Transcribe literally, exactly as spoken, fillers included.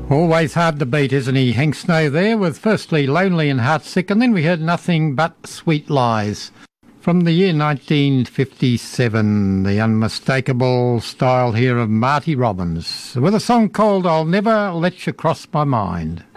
Always hard to beat, isn't he? Hank Snow there with firstly Lonely and Heartsick, and then we heard Nothing But Sweet Lies. From the year nineteen fifty-seven, the unmistakable style here of Marty Robbins, with a song called I'll Never Let You Cross My Mind.